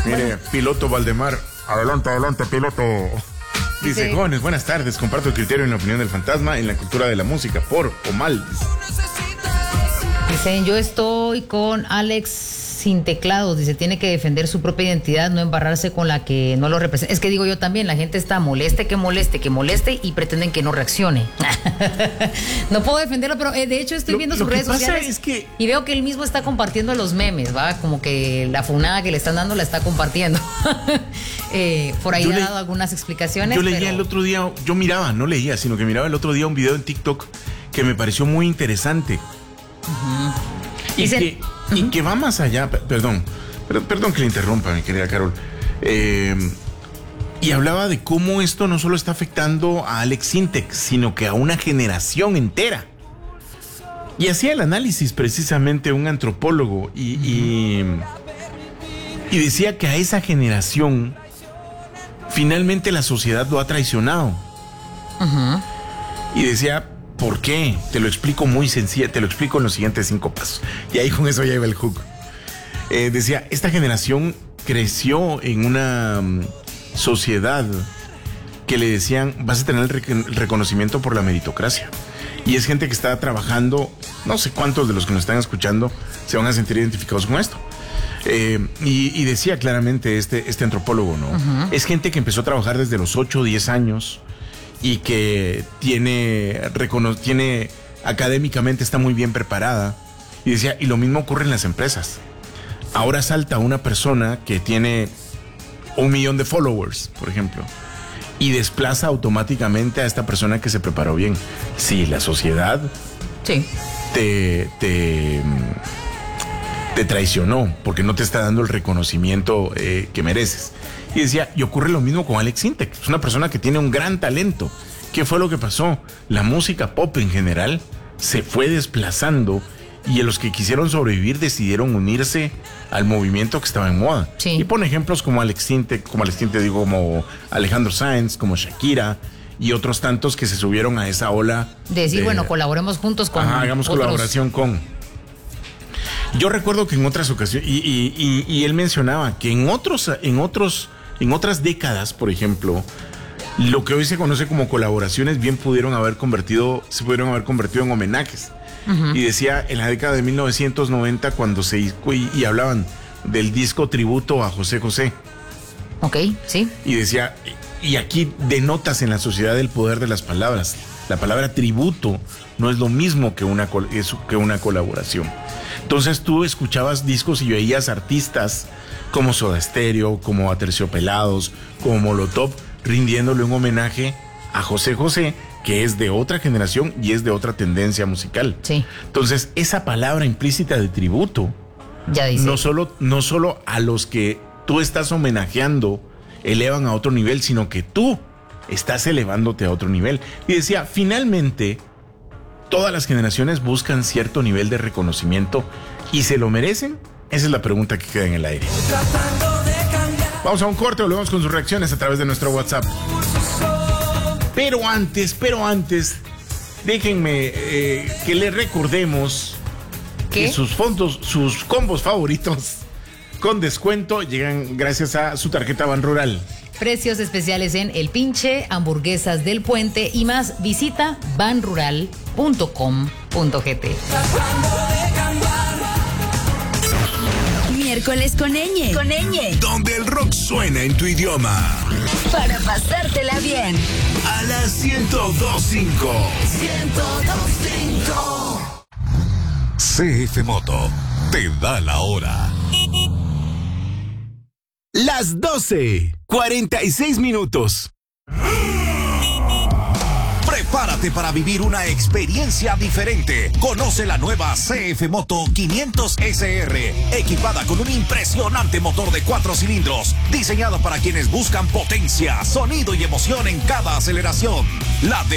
Mire, piloto Valdemar, adelante, piloto. Dice, jóvenes, buenas tardes, comparto el criterio en la opinión del fantasma en la cultura de la música, por o mal. Dicen, yo estoy con Alex sin teclados, dice, tiene que defender su propia identidad, no embarrarse con la que no lo representa. Es que digo yo también, la gente está moleste y pretenden que no reaccione. No puedo defenderlo, pero de hecho estoy viendo sus redes sociales y veo que él mismo está compartiendo los memes, ¿va? Como que la funada que le están dando la está compartiendo. Por ahí ha dado algunas explicaciones. Yo leía el otro día, no leía, sino que miraba el otro día un video en TikTok que me pareció muy interesante. Y que va más allá, perdón que le interrumpa, mi querida Carol. Y hablaba de cómo esto no solo está afectando a Alex Sintek, sino que a una generación entera. Y hacía el análisis precisamente un antropólogo y decía que a esa generación finalmente la sociedad lo ha traicionado. Y decía, ¿por qué? Te lo explico muy sencilla, te lo explico en los siguientes 5 pasos. Y ahí con eso ya iba el hook. Decía, esta generación creció en una sociedad que le decían, vas a tener el reconocimiento por la meritocracia. Y es gente que está trabajando, no sé cuántos de los que nos están escuchando se van a sentir identificados con esto. Y decía claramente este antropólogo, ¿no? Es gente que empezó a trabajar desde los 8 o 10 años y que tiene académicamente está muy bien preparada. Y decía, y lo mismo ocurre en las empresas. Ahora salta una persona que tiene 1 millón de followers, por ejemplo, y desplaza automáticamente a esta persona que se preparó bien. Sí, la sociedad te traicionó porque no te está dando el reconocimiento que mereces. Y decía, y ocurre lo mismo con Alex Sintek. Es una persona que tiene un gran talento. ¿Qué fue lo que pasó? La música pop en general se fue desplazando y los que quisieron sobrevivir decidieron unirse al movimiento que estaba en moda. Y pone ejemplos como Alex Sintek, como Alejandro Sanz, como Shakira y otros tantos que se subieron a esa ola. De decir, bueno, colaboremos juntos con hagamos otros. Colaboración con... Yo recuerdo que en otras ocasiones, y él mencionaba que en otras décadas, por ejemplo, lo que hoy se conoce como colaboraciones se pudieron haber convertido en homenajes. Y decía, en la década de 1990, cuando y hablaban del disco tributo a José José. Ok, sí. Y decía, y aquí denotas en la sociedad el poder de las palabras. La palabra tributo no es lo mismo que una colaboración. Entonces tú escuchabas discos y veías artistas como Soda Stereo, como Aterciopelados, como Molotov, rindiéndole un homenaje a José José, que es de otra generación y es de otra tendencia musical. Entonces, esa palabra implícita de tributo, ya dice, no solo a los que tú estás homenajeando elevan a otro nivel, sino que tú estás elevándote a otro nivel. Y decía, finalmente, todas las generaciones buscan cierto nivel de reconocimiento y ¿se lo merecen? Esa es la pregunta que queda en el aire. Vamos a un corte, volvemos con sus reacciones a través de nuestro WhatsApp. Pero antes, déjenme que les recordemos que sus combos favoritos con descuento llegan gracias a su tarjeta Banrural. Precios especiales en El Pinche, Hamburguesas del Puente y más. Visita banrural.com.gt. Miércoles con ñ. Donde el rock suena en tu idioma. Para pasártela bien. A las 102.5. 102.5. CF Moto te da la hora. Las 12:46. Prepárate para vivir una experiencia diferente. Conoce la nueva CF Moto 500 SR, equipada con un impresionante motor de 4 cilindros, diseñado para quienes buscan potencia, sonido y emoción en cada aceleración. La de